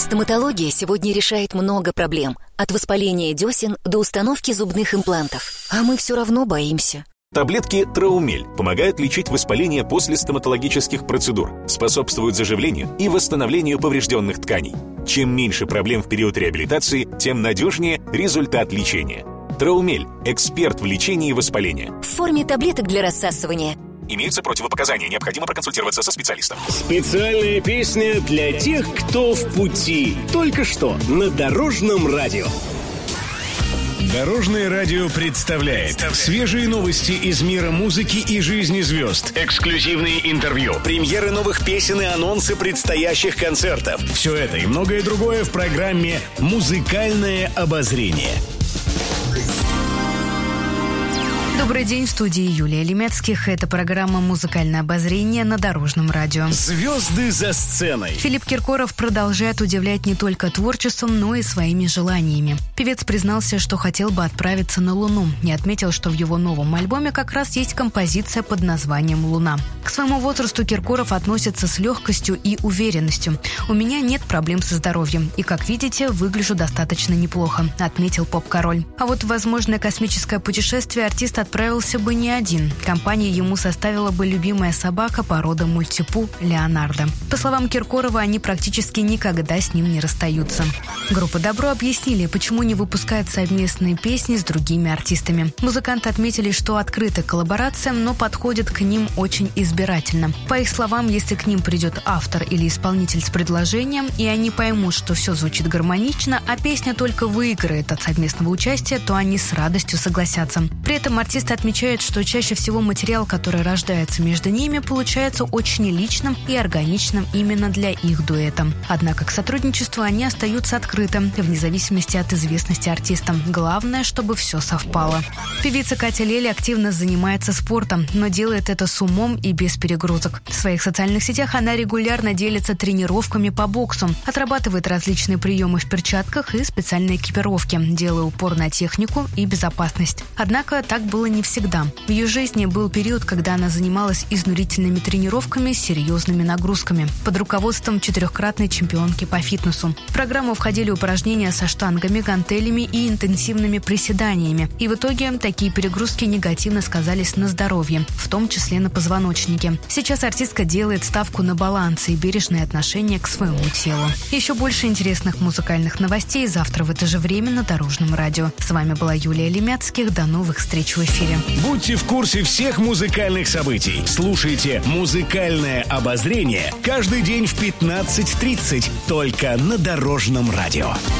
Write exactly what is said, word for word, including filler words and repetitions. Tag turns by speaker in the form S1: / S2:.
S1: Стоматология сегодня решает много проблем. От воспаления десен до установки зубных имплантов. А мы все равно боимся.
S2: Таблетки Траумель помогают лечить воспаление после стоматологических процедур, способствуют заживлению и восстановлению поврежденных тканей. Чем меньше проблем в период реабилитации, тем надежнее результат лечения. Траумель – эксперт в лечении воспаления.
S1: В форме таблеток для рассасывания.
S2: Имеются противопоказания, необходимо проконсультироваться со специалистом.
S3: Специальная песня для тех, кто в пути. Только что на Дорожном радио.
S4: Дорожное радио представляет свежие новости из мира музыки и жизни звезд.
S3: Эксклюзивные интервью, премьеры новых песен и анонсы предстоящих концертов.
S4: Все это и многое другое в программе «Музыкальное обозрение».
S5: Добрый день, в студии Юлия Лемецких. Это программа «Музыкальное обозрение» на Дорожном радио.
S3: Звезды за сценой.
S5: Филипп Киркоров продолжает удивлять не только творчеством, но и своими желаниями. Певец признался, что хотел бы отправиться на Луну, и отметил, что в его новом альбоме как раз есть композиция под названием «Луна». К своему возрасту Киркоров относится с легкостью и уверенностью. «У меня нет проблем со здоровьем, и, как видите, выгляжу достаточно неплохо», — отметил поп-король. А вот в возможное космическое путешествие артист отправился бы не один. Компанию ему составила бы любимая собака породы мультипу Леонардо. По словам Киркорова, они практически никогда с ним не расстаются. Группа «Добро» объяснили, почему не выпускают совместные песни с другими артистами. Музыканты отметили, что открыты к коллаборациям, но подходят к ним очень избирательно. По их словам, если к ним придет автор или исполнитель с предложением, и они поймут, что все звучит гармонично, а песня только выиграет от совместного участия, то они с радостью согласятся. При этом артист отмечает, что чаще всего материал, который рождается между ними, получается очень личным и органичным именно для их дуэта. Однако к сотрудничеству они остаются открытым, вне зависимости от известности артиста. Главное, чтобы все совпало. Певица Катя Лель активно занимается спортом, но делает это с умом и без перегрузок. В своих социальных сетях она регулярно делится тренировками по боксу, отрабатывает различные приемы в перчатках и специальной экипировке, делая упор на технику и безопасность. Однако так было не всегда. В ее жизни был период, когда она занималась изнурительными тренировками с серьезными нагрузками под руководством четырехкратной чемпионки по фитнесу. В программу входили упражнения со штангами, гантелями и интенсивными приседаниями. И в итоге такие перегрузки негативно сказались на здоровье, в том числе на позвоночнике. Сейчас артистка делает ставку на баланс и бережное отношение к своему телу. Еще больше интересных музыкальных новостей завтра в это же время на Дорожном радио. С вами была Юлия Лемецких. До новых встреч в эфире.
S4: Будьте в курсе всех музыкальных событий. Слушайте «Музыкальное обозрение» каждый день в пятнадцать тридцать только на Дорожном радио.